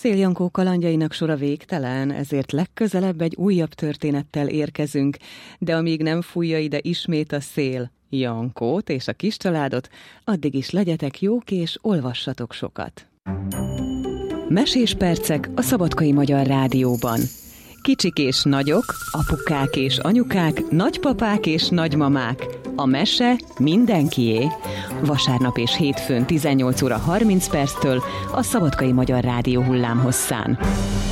Szél Jankó kalandjainak sora végtelen, ezért legközelebb egy újabb történettel érkezünk, de amíg nem fújja ide ismét a szél Jankót és a kis családot, addig is legyetek jók és olvassatok sokat. Mesés percek a Szabadkai Magyar Rádióban. Kicsik és nagyok, apukák és anyukák, nagypapák és nagymamák. A mese mindenkié. Vasárnap és hétfőn 18 óra 30 perctől a Szabadkai Magyar Rádió hullámhosszán.